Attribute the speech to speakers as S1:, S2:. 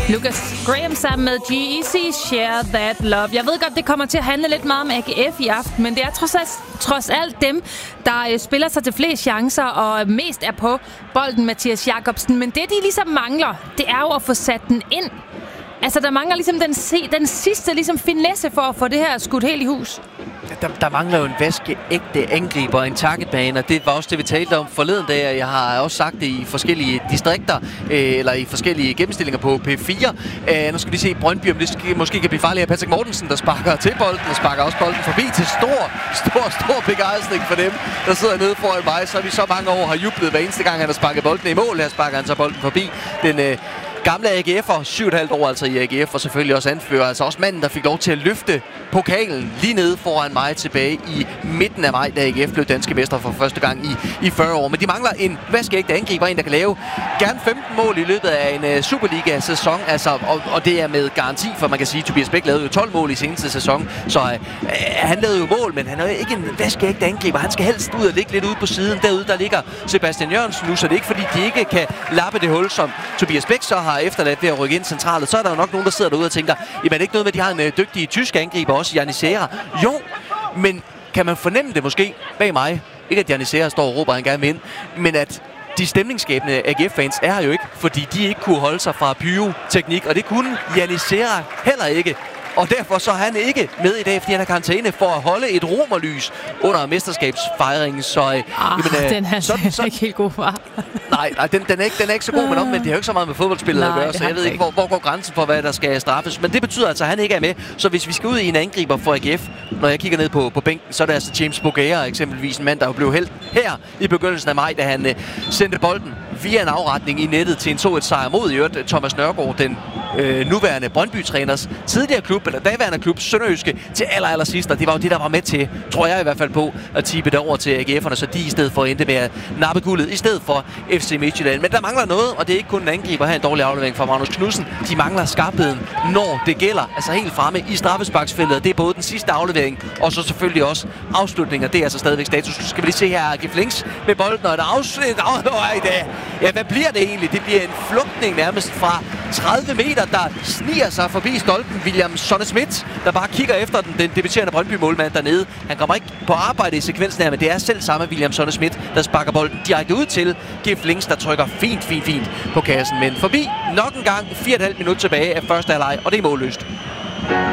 S1: Lucas Graham sammen med G-Eazy, Share That Love. Jeg ved godt, det kommer til at handle lidt meget om AGF i aften, men det er trods alt dem, der spiller sig til flest chancer og mest er på bolden, Mathias Jacobsen. Men det, de ligesom mangler, det er jo at få sat den ind. Altså, der mangler ligesom den sidste ligesom finesse for at få det her skudt helt i hus.
S2: Der mangler jo en vaskeægte angriber og en targetbane, og det var også det, vi talte om forleden dag. Jeg har også sagt det i forskellige distrikter, eller i forskellige gennemstillinger på P4. Nu skal vi se Brøndby, om det måske kan blive farligt af Patrick Mortensen, der sparker til bolden, og sparker også bolden forbi til stor begejstring for dem, der sidder nede foran mig. Så vi så mange år har jublet hver eneste gang, han har sparket bolden i mål. Her sparker han så bolden forbi den gamle AGF'er, 7,5 år altså i AGF, og selvfølgelig også anfører, altså også manden, der fik lov til at løfte pokalen lige nede foran mig tilbage i midten af maj, da AGF blev danske mestre for første gang i 40 år. Men de mangler en vaskeægte angriber, en der kan lave gerne 15 mål i løbet af en Superliga-sæson, altså, og det er med garanti, for man kan sige, at Tobias Bæk lavede jo 12 mål i seneste sæson, så han lavede jo mål, men han er jo ikke en vaskeægte angriber. Han skal helst ud og ligge lidt ude på siden. Derude, der ligger Sebastian Jørgensen nu, så det er ikke fordi, de ikke kan lappe det hul, som Tobias Bæk så har efterladt ved at rykke ind centralt. Så er der jo nok nogen, der sidder derude og tænker, jamen er det ikke noget med, at de har en dygtig tysk angriber også, Janni Serra? Jo, men kan man fornemme det måske bag mig? Ikke at Janni Serra står og råber, han gerne vil ind, men at de stemningsskabende AGF-fans er her jo ikke, fordi de ikke kunne holde sig fra pyroteknik, og det kunne Janni Serra heller ikke. Og derfor så er han ikke med i dag, fordi han er karantæne for at holde et romerlys under mesterskabsfejringen. Så
S1: den er ikke helt god, far.
S2: Nej, den er ikke så god, men omvendt. Det har jo ikke så meget med fodboldspillet at gøre, så jeg ved ikke, hvor går grænsen for, hvad der skal straffes. Men det betyder altså, at han ikke er med. Så hvis vi skal ud i en angriber for AGF, når jeg kigger ned på bænken, så er det altså James Bogaer, eksempelvis en mand, der jo blev hældt her i begyndelsen af maj, da han sendte bolden via en afretning i nettet til en 2-1-sejr mod Thomas Nørgaard, den nuværende Brøndby-træners tidligere klub, eller daværende klub, Sønderjyske, til aller sidst. Og det var jo det, der var med til, tror jeg i hvert fald på, at tippe det over til AGF'erne, så de i stedet for endte med at nappe guldet, i stedet for FC Midtjylland. Men der mangler noget, og det er ikke kun en angriber her, en dårlig aflevering fra Magnus Knudsen. De mangler skarpheden, når det gælder, altså helt fremme i straffesparksfeltet. Det er både den sidste aflevering, og så selvfølgelig også afslutninger. Det er altså stadigvæk status. Så skal vi lige se her, AGF Links med bolden, og et afslut. Ja, hvad bliver det egentlig? Det bliver en flugtning nærmest fra 30 meter, der sniger sig forbi stolpen. William Sonne-Schmidt, der bare kigger efter den debuterende Brøndby-målmand dernede. Han kommer ikke på arbejde i sekvensen her, men det er selv samme William Sonne-Schmidt, der sparker bolden direkte ud til AGF Links, der trykker fint på kassen. Men forbi nok en gang 4,5 minutter tilbage af første halvleg, og det er målløst.